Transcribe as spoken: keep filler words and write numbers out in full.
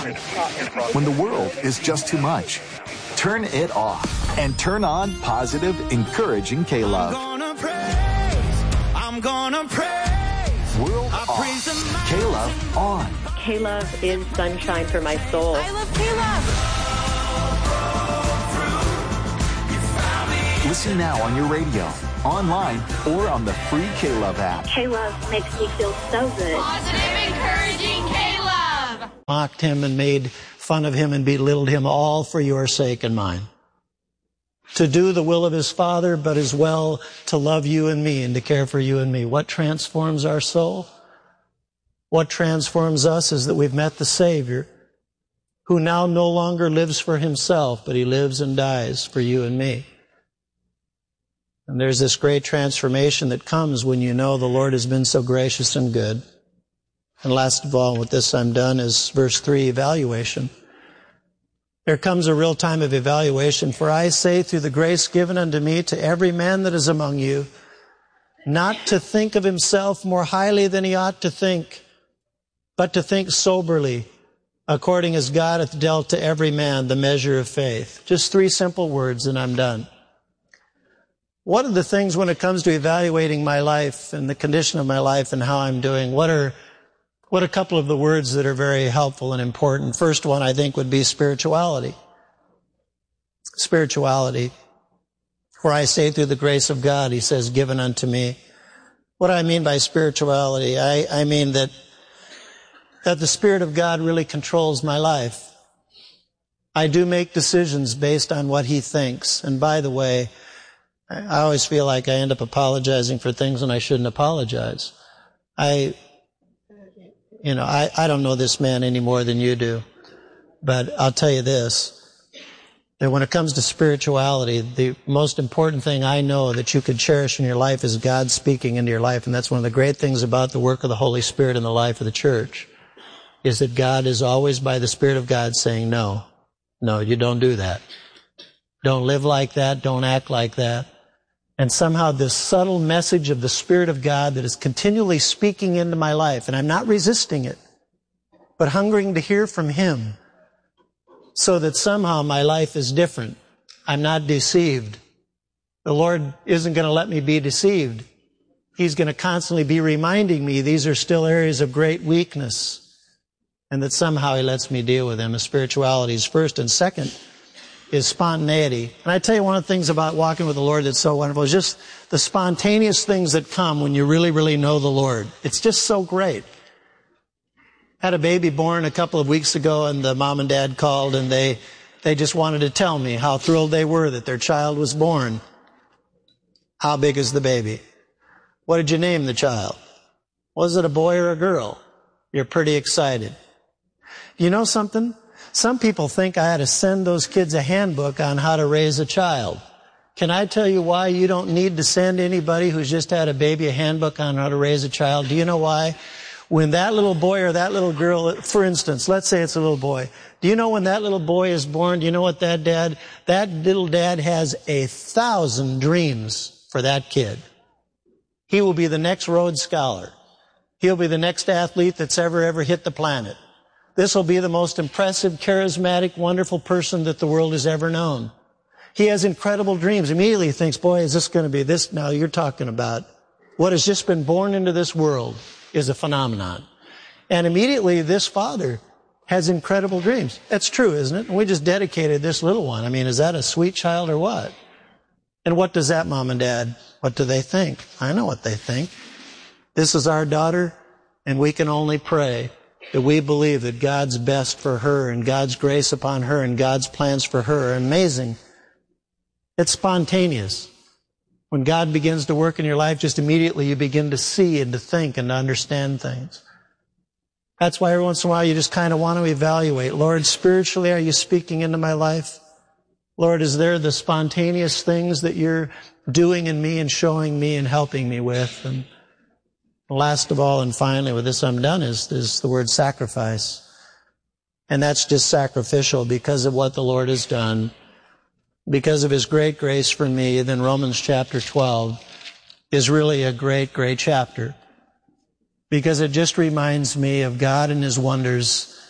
When the world is just too much, turn it off and turn on positive, encouraging K-Love. I'm gonna praise, I'm gonna praise. World I off, K-Love on. K-Love is sunshine for my soul. I love K-Love. Listen now on your radio, online, or on the free K-Love app. K-Love makes me feel so good. Positive, encouraging K-Love. Mocked him and made fun of him and belittled him, all for your sake and mine. To do the will of his Father, but as well to love you and me and to care for you and me. What transforms our soul? What transforms us is that we've met the Savior, who now no longer lives for himself, but he lives and dies for you and me. And there's this great transformation that comes when you know the Lord has been so gracious and good. And last of all, with this I'm done, is verse three, evaluation. There comes a real time of evaluation. For I say, through the grace given unto me, to every man that is among you, not to think of himself more highly than he ought to think, but to think soberly, according as God hath dealt to every man the measure of faith. Just three simple words and I'm done. What are the things when it comes to evaluating my life and the condition of my life and how I'm doing? What are, what are a couple of the words that are very helpful and important? First one, I think, would be spirituality. Spirituality. For I say through the grace of God, he says, given unto me. What do I mean by spirituality? I, I mean that, that the Spirit of God really controls my life. I do make decisions based on what he thinks. And by the way, I always feel like I end up apologizing for things when I shouldn't apologize. I, you know, I, I don't know this man any more than you do, but I'll tell you this, that when it comes to spirituality, the most important thing I know that you could cherish in your life is God speaking into your life, and that's one of the great things about the work of the Holy Spirit in the life of the church, is that God is always by the Spirit of God saying, no, no, you don't do that. Don't live like that, don't act like that. And somehow this subtle message of the Spirit of God that is continually speaking into my life, and I'm not resisting it, but hungering to hear from him, so that somehow my life is different. I'm not deceived. The Lord isn't going to let me be deceived. He's going to constantly be reminding me these are still areas of great weakness, and that somehow he lets me deal with them. And spirituality is first. And second is spontaneity. And I tell you, one of the things about walking with the Lord that's so wonderful is just the spontaneous things that come when you really, really know the Lord. It's just so great. Had a baby born a couple of weeks ago, and the mom and dad called, and they they just wanted to tell me how thrilled they were that their child was born. How big is the baby? What did you name the child? Was it a boy or a girl? You're pretty excited. You know something? Some people think I ought to send those kids a handbook on how to raise a child. Can I tell you why you don't need to send anybody who's just had a baby a handbook on how to raise a child? Do you know why? When that little boy or that little girl, for instance, let's say it's a little boy. Do you know when that little boy is born, do you know what that dad, that little dad has a thousand dreams for that kid. He will be the next Rhodes Scholar. He'll be the next athlete that's ever, ever hit the planet. This will be the most impressive, charismatic, wonderful person that the world has ever known. He has incredible dreams. Immediately he thinks, boy, is this going to be this? Now you're talking about what has just been born into this world is a phenomenon. And immediately this father has incredible dreams. That's true, isn't it? And we just dedicated this little one. I mean, is that a sweet child or what? And what does that mom and dad, what do they think? I know what they think. This is our daughter, and we can only pray that we believe that God's best for her and God's grace upon her and God's plans for her are amazing. It's spontaneous. When God begins to work in your life, just immediately you begin to see and to think and to understand things. That's why every once in a while you just kind of want to evaluate. Lord, spiritually, are you speaking into my life? Lord, is there the spontaneous things that you're doing in me and showing me and helping me with? And last of all, and finally, with this I'm done, is, is the word sacrifice. And that's just sacrificial because of what the Lord has done, because of his great grace for me. Then Romans chapter twelve is really a great, great chapter, because it just reminds me of God and his wonders